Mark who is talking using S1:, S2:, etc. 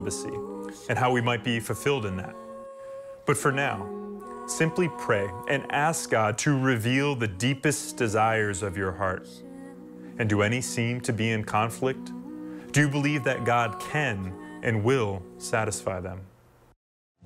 S1: celibacy and how we might be fulfilled in that. But for now, simply pray and ask God to reveal the deepest desires of your heart. And do any seem to be in conflict? Do you believe that God can and will satisfy them?